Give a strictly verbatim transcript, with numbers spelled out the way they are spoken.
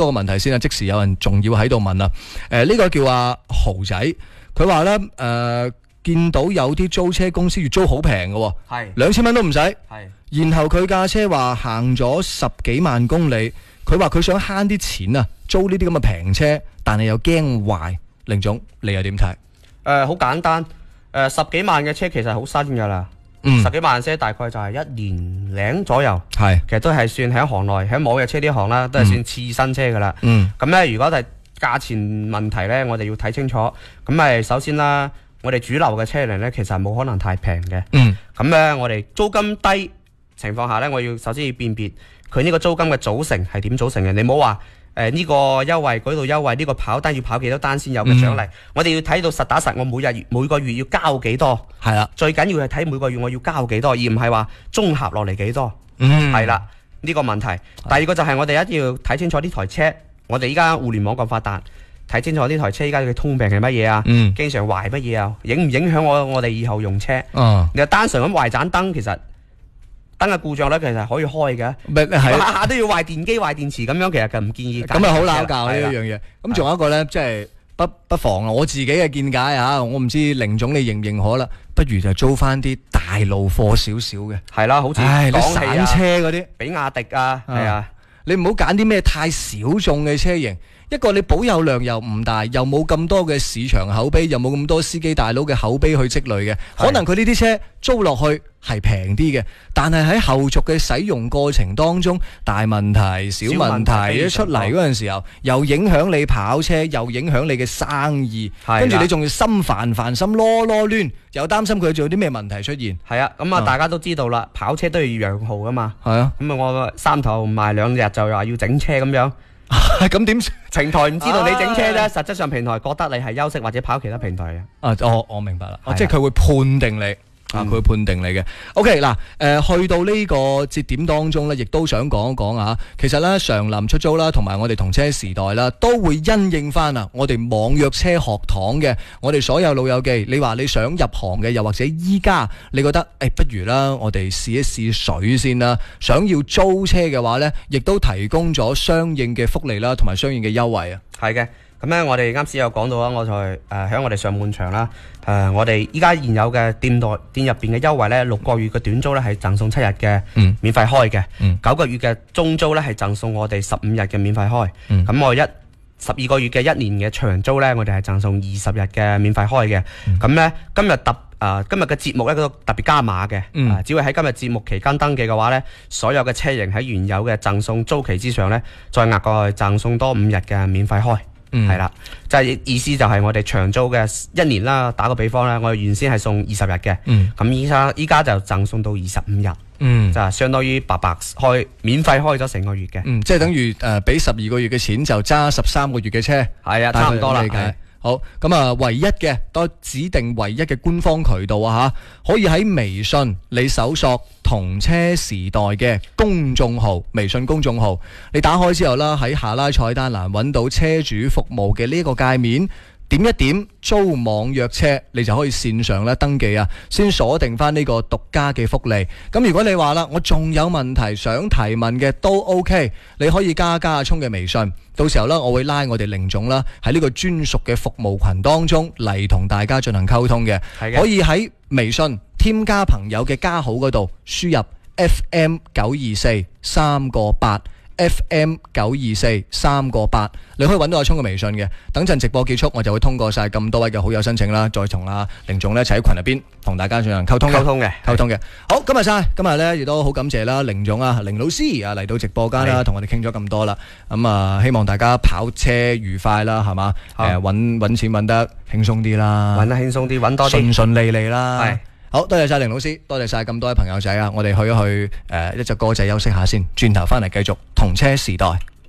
多個問題先啊！即時有人仲要喺度問啊。誒、呃、呢、呢個叫阿豪仔，佢話咧誒見到有啲租車公司要租好平嘅， 係兩千蚊都唔使。 係， 然後佢架車話行咗十幾萬公里，佢話佢想慳啲錢啊，租呢啲咁嘅平車，但係又驚壞。凌總，你又點睇？ 誒好簡單，誒十幾萬嘅車其實好新㗎啦。 嗯， 十幾萬車大概就係一年零左右， 係其實都係算喺行內喺網約車呢行啦，都係算次新車噶啦。 嗯， 咁咧如果係價錢問題咧，我哋要睇清楚。咁咪首先啦，我哋主流嘅車輛咧，其實冇可能太平嘅。 嗯， 咁咧我哋租金低情況下咧，我要首先要辨別佢呢個租金嘅組成係點組成嘅。你唔好話誒呢個優惠嗰度優惠，呢、呢個跑單要跑幾多單先有嘅獎勵。嗯、我哋要睇到實打實，我每日每個月要交幾多。係啦，最緊要係睇每個月我要交幾多，而唔係話綜合落嚟幾多。嗯，係啦，呢、呢個問題。第二個就係我哋一定要睇清楚呢台車。我哋依家互聯網咁發達，睇清楚呢台車依家嘅通病係乜嘢啊？嗯，經常壞乜嘢啊？影唔影響我我哋以後用車？哦，你話單純咁壞盞燈，其實燈嘅故障咧，其實可以開嘅，下下都要壞電機、壞電池咁樣，其實就唔建議。 咁啊，好鬧教呢一樣嘢。咁仲有一個咧，即係不不妨我自己嘅見解啊，我唔知凌總你認唔認可啦。不如就租翻啲大路貨少少嘅， 係啦，好似港散車嗰啲， 比亞迪啊，係啊， 你唔好揀啲咩太小眾嘅車型。一個你保有量又唔大，又冇咁多嘅市場口碑，又冇咁多司機大佬嘅口碑去積累嘅，可能佢呢啲車租落去係平啲嘅，但係喺後續嘅使用過程當中，大問題、小問題一出嚟嗰陣時候，又影響你跑車，又影響你嘅生意，跟住你仲要心煩煩心囉囉攣，又擔心佢仲有啲咩問題出現。 係啊，咁啊大家都知道啦，跑車都要養號噶嘛。係啊， 咁啊我三頭唔賣兩日就話要整車咁樣。 咁點？ 平台唔知道你整車啫，實質上平台覺得你係休息或者跑其他平台嘅。啊， 我我明白啦，即係佢會判定你。啊！佢會判定你嘅。OK 嗱，誒去到呢個節點當中咧，亦都想講一講啊。其實咧，常林出租啦，同埋我哋同車時代啦，都會因應翻啊，我哋網約車學堂嘅，我哋所有老友記，你話你想入行嘅，又或者依家你覺得誒、欸，不如啦，我哋試一試水先啦。想要租車嘅話咧，亦都提供咗相應嘅福利啦，同埋相應嘅優惠啊。 係嘅。咁咧，我哋啱先有講到啦，我就係誒喺我哋上半場啦，誒、呃、我哋依家現有嘅店內店入邊嘅優惠咧，六個月嘅短租咧係贈送七日嘅免費開嘅，九、嗯、個月嘅中租咧係贈送我哋十五日嘅免費開，咁、嗯、我一十二個月嘅一年嘅長租咧，我哋係贈送二十日嘅免費開嘅，咁咧、嗯、今日特誒、呃、今日嘅節目咧都特別加碼嘅，嗯呃、只要喺今日節目期間登記嘅話咧，所有嘅車型喺原有嘅贈送租期之上咧，再額外贈送多五日嘅免費開。嗯，係啦，就係、是、意思就係我哋長租嘅一年啦，打個比方啦，我哋原先係送二十日嘅，嗯，咁依家依家就贈送到二十五日，嗯，就係相當於白白開免費開咗成個月嘅， 嗯，即係等於誒俾十二個月嘅錢就揸十三個月嘅車， 係啊，差唔多啦。 好，咁啊，唯一嘅都指定唯一嘅官方渠道啊吓，可以喺微信你搜索同車時代嘅公眾號，微信公眾號，你打開之後啦，喺下拉菜單欄揾到車主服務嘅呢個界面，點一點租網約車，你就可以線上咧登記啊，先鎖定翻呢個獨家嘅福利。咁如果你話啦，我仲有問題想提問嘅都 OK， 你可以加加阿聰嘅微信，到時候咧我會拉我哋凌總啦喺呢個專屬嘅服務群當中嚟同大家進行溝通嘅，可以喺微信添加朋友嘅加號嗰度輸入 F M 九二四三個八。F M 九二四三個八，你可以揾到阿聰嘅微信嘅。等陣直播結束，我就會通過晒咁多位嘅好友申請啦，再同阿凌總咧一齊喺群入邊同大家進行溝通溝通嘅溝通嘅。好，今日晒，今日咧亦都好感謝啦，凌總啊，凌老師啊嚟到直播間啦，同我哋傾咗咁多啦。咁啊，希望大家跑車愉快啦，係嘛？誒，揾揾錢揾得輕鬆啲啦， 揾得輕鬆啲，揾多啲， 順順利利啦。 係。 好，多謝晒凌老師，多謝晒咁多位朋友仔啊！我哋去一去誒、呃、一隻歌仔休息下先，轉頭翻嚟繼續同車時代。